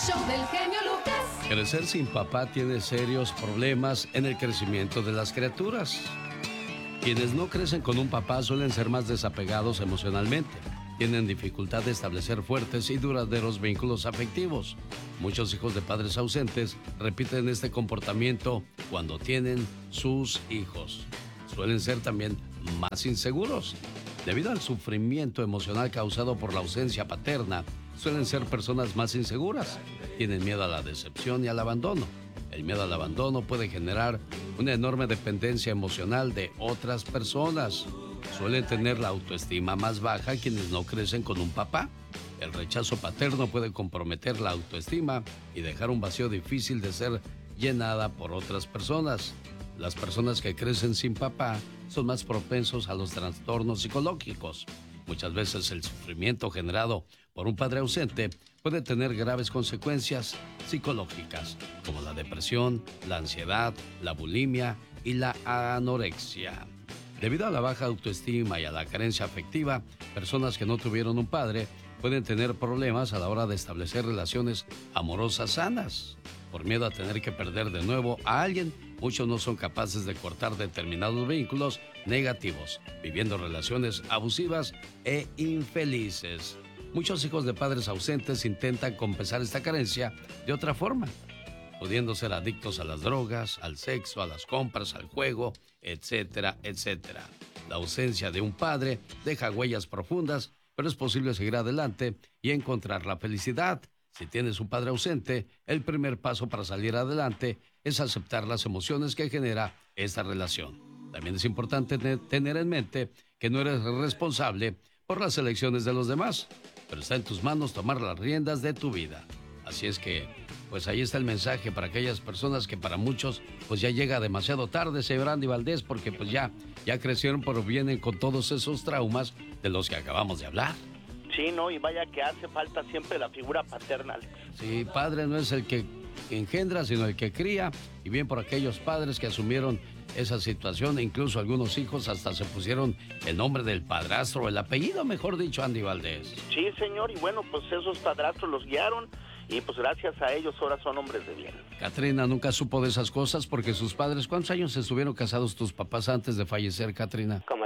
show del genio Lucas. Crecer sin papá tiene serios problemas en el crecimiento de las criaturas. Quienes no crecen con un papá suelen ser más desapegados emocionalmente. Tienen dificultad de establecer fuertes y duraderos vínculos afectivos. Muchos hijos de padres ausentes repiten este comportamiento cuando tienen sus hijos. Suelen ser también más inseguros. Debido al sufrimiento emocional causado por la ausencia paterna, suelen ser personas más inseguras. Tienen miedo a la decepción y al abandono. El miedo al abandono puede generar una enorme dependencia emocional de otras personas. Suelen tener la autoestima más baja quienes no crecen con un papá. El rechazo paterno puede comprometer la autoestima y dejar un vacío difícil de ser llenada por otras personas. Las personas que crecen sin papá son más propensos a los trastornos psicológicos. Muchas veces el sufrimiento generado por un padre ausente puede tener graves consecuencias psicológicas, como la depresión, la ansiedad, la bulimia y la anorexia. Debido a la baja autoestima y a la carencia afectiva, personas que no tuvieron un padre pueden tener problemas a la hora de establecer relaciones amorosas sanas. Por miedo a tener que perder de nuevo a alguien, muchos no son capaces de cortar determinados vínculos negativos, viviendo relaciones abusivas e infelices. Muchos hijos de padres ausentes intentan compensar esta carencia de otra forma, pudiendo ser adictos a las drogas, al sexo, a las compras, al juego, etcétera, etcétera. La ausencia de un padre deja huellas profundas, pero es posible seguir adelante y encontrar la felicidad. Si tienes un padre ausente, el primer paso para salir adelante es aceptar las emociones que genera esta relación. También es importante tener en mente que no eres responsable por las elecciones de los demás, pero está en tus manos tomar las riendas de tu vida. Así es que, pues ahí está el mensaje para aquellas personas que para muchos, pues ya llega demasiado tarde, señor Andy Valdés, porque pues ya crecieron, pero vienen con todos esos traumas de los que acabamos de hablar. Sí, no, y vaya que hace falta siempre la figura paternal. Sí, padre no es el que engendra, sino el que cría, y bien por aquellos padres que asumieron esa situación, e incluso algunos hijos hasta se pusieron el nombre del padrastro, el apellido, mejor dicho, Andy Valdés. Sí, señor, y bueno, pues esos padrastros los guiaron, y pues gracias a ellos ahora son hombres de bien. Catrina nunca supo de esas cosas porque sus padres, ¿cuántos años estuvieron casados tus papás antes de fallecer, Catrina? Como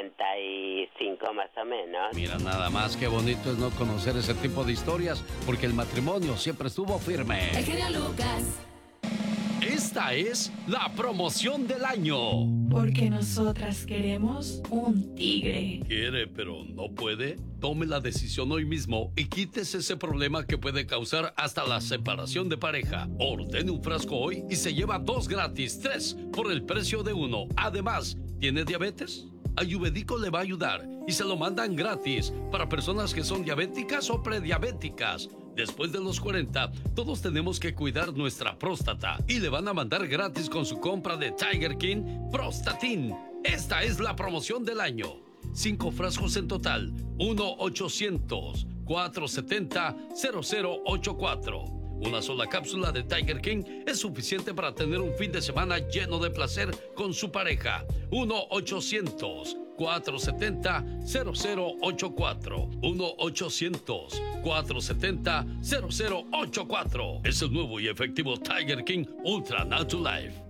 55 más o menos. Mira, nada más qué bonito es no conocer ese tipo de historias, porque el matrimonio siempre estuvo firme. El genio Lucas. Esta es la promoción del año. Porque nosotras queremos un tigre. ¿Quiere pero no puede? Tome la decisión hoy mismo y quítese ese problema que puede causar hasta la separación de pareja. Ordene un frasco hoy y se lleva 2 gratis, 3 por el precio de 1. Además, ¿tiene diabetes? Ayurvédico le va a ayudar y se lo mandan gratis para personas que son diabéticas o prediabéticas. Después de los 40, todos tenemos que cuidar nuestra próstata y le van a mandar gratis con su compra de Tiger King Prostatin. Esta es la promoción del año. 5 frascos en total. 1-800-470-0084. Una sola cápsula de Tiger King es suficiente para tener un fin de semana lleno de placer con su pareja. 1-800-470-0084. 1-800-470-0084. Es el nuevo y efectivo Tiger King Ultra Natural Life.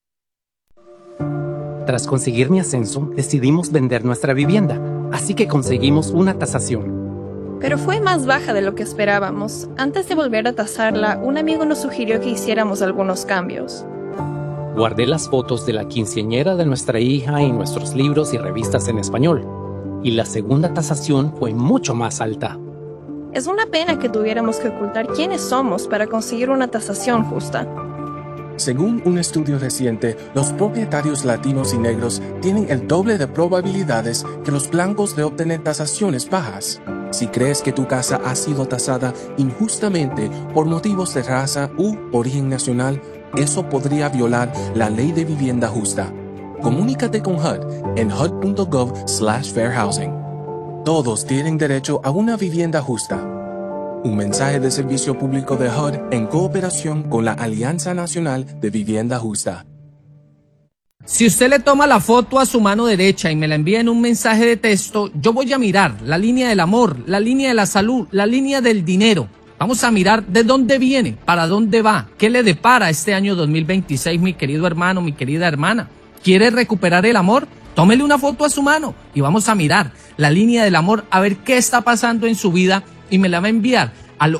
Tras conseguir mi ascenso, decidimos vender nuestra vivienda, así que conseguimos una tasación. Pero fue más baja de lo que esperábamos. Antes de volver a tasarla, un amigo nos sugirió que hiciéramos algunos cambios. Guardé las fotos de la quinceañera de nuestra hija en nuestros libros y revistas en español, y la segunda tasación fue mucho más alta. Es una pena que tuviéramos que ocultar quiénes somos para conseguir una tasación justa. Según un estudio reciente, los propietarios latinos y negros tienen el doble de probabilidades que los blancos de obtener tasaciones bajas. Si crees que tu casa ha sido tasada injustamente por motivos de raza u origen nacional, eso podría violar la ley de vivienda justa. Comunícate con HUD en hud.gov/fairhousing. Todos tienen derecho a una vivienda justa. Un mensaje de servicio público de HUD en cooperación con la Alianza Nacional de Vivienda Justa. Si usted le toma la foto a su mano derecha y me la envía en un mensaje de texto, yo voy a mirar la línea del amor, la línea de la salud, la línea del dinero. Vamos a mirar de dónde viene, para dónde va, qué le depara este año 2026, mi querido hermano, mi querida hermana. ¿Quiere recuperar el amor? Tómele una foto a su mano y vamos a mirar la línea del amor, a ver qué está pasando en su vida y me la va a enviar al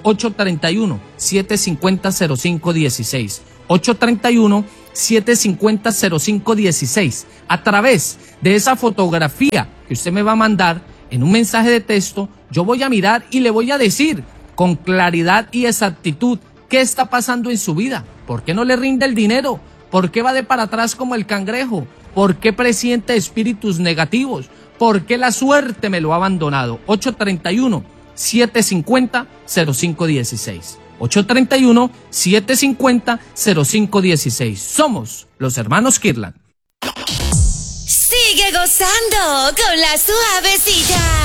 831-750-0516. 831-750-0516. A través de esa fotografía que usted me va a mandar en un mensaje de texto, yo voy a mirar y le voy a decir con claridad y exactitud qué está pasando en su vida. ¿Por qué no le rinde el dinero? ¿Por qué va de para atrás como el cangrejo? ¿Por qué presiente espíritus negativos? ¿Por qué la suerte me lo ha abandonado? 831-750-0516. 831-750-0516. Somos los hermanos Kirtland. Sigue gozando con la suavecita.